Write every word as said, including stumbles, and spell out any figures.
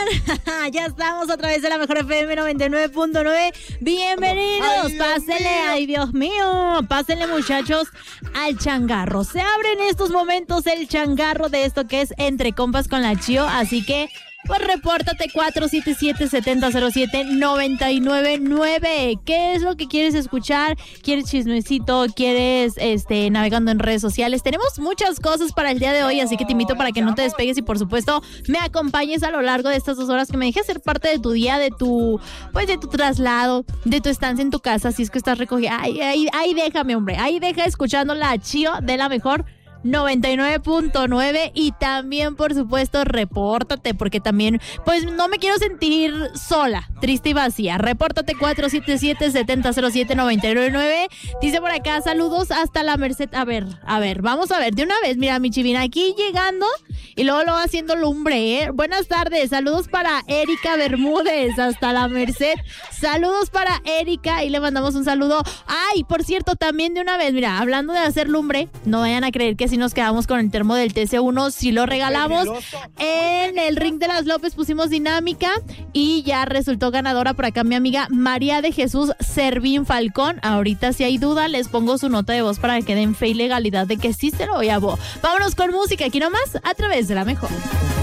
Ya estamos a través de la Mejor F M noventa y nueve punto nueve. Bienvenidos, ay, Dios pásenle, mío. ay Dios mío, pásenle muchachos al changarro. Se abre en estos momentos el changarro de esto que es Entre Compas con la Chio, así que pues repórtate cuatro siete siete, siete cero cero siete, nueve nueve nueve. ¿Qué es lo que quieres escuchar? ¿Quieres chismecito? ¿Quieres este navegando en redes sociales? Tenemos muchas cosas para el día de hoy, así que te invito para que no te despegues y por supuesto me acompañes a lo largo de estas dos horas, que me dejes ser parte de tu día, de tu pues de tu traslado, de tu estancia en tu casa, si es que estás recogiendo. Ay, ay, ahí déjame, hombre, ahí deja escuchando la Chio de la Mejor noventa y nueve punto nueve. Y también, por supuesto, repórtate, porque también, pues, no me quiero sentir sola, triste y vacía. Repórtate cuatro siete siete, siete cero siete, nueve nueve nueve. Dice por acá, saludos hasta la Merced. A ver, a ver, vamos a ver, de una vez, mira, mi chivina, aquí llegando y luego lo va haciendo lumbre, ¿eh? Buenas tardes, saludos para Erika Bermúdez, hasta la Merced. Saludos para Erika y le mandamos un saludo. Ay, por cierto, también de una vez, mira, hablando de hacer lumbre, no vayan a creer que si nos quedamos con el termo del T C uno, si lo regalamos. En el Ring de las López pusimos dinámica y ya resultó ganadora por acá mi amiga María de Jesús Servín Falcón. Ahorita, si hay duda, les pongo su nota de voz para que den fe y legalidad de que sí se lo llevó. Vámonos con música aquí nomás a través de la Mejor.